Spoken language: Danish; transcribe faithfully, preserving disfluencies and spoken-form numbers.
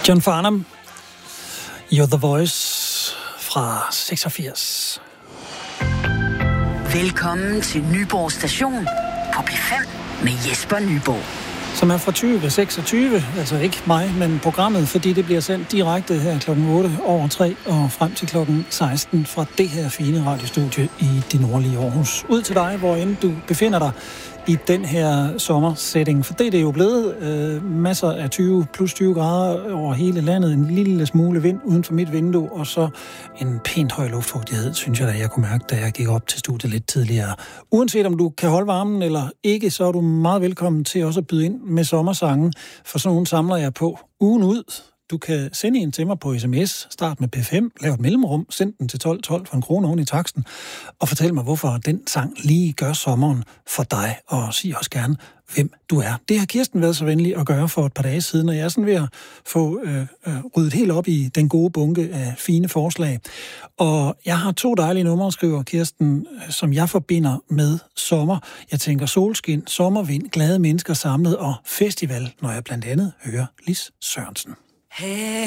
John Farnham, You're the Voice fra seksogfirs. Velkommen til Nyborg Station på P fem med Jesper Nyborg. Som er fra tyve seksogtyve, altså ikke mig, men programmet, fordi det bliver sendt direkte her klokken otte over tre og frem til klokken seksten fra det her fine radiostudie i det nordlige Aarhus. Ud til dig, hvor end du befinder dig i den her sommersetting, for det er det jo blevet. Øh, masser af tyve plus tyve grader over hele landet, en lille smule vind uden for mit vindue, og så en pænt høj luftfugtighed, synes jeg da, jeg kunne mærke, da jeg gik op til studiet lidt tidligere. Uanset om du kan holde varmen eller ikke, så er du meget velkommen til også at byde ind med sommersangen, for sådan nogle samler jeg på ugen ud. Du kan sende en til mig på sms, start med P fem, lav et mellemrum, send den til tolv tolv for en krone oven i taksten, og fortæl mig, hvorfor den sang lige gør sommeren for dig, og sig også gerne, hvem du er. Det har Kirsten været så venlig at gøre for et par dage siden, og jeg er sådan ved at få øh, øh, ryddet helt op i den gode bunke af fine forslag. Og jeg har to dejlige numre, skriver Kirsten, som jeg forbinder med sommer. Jeg tænker solskin, sommervind, glade mennesker samlet og festival, når jeg blandt andet hører Lis Sørensen. Hey.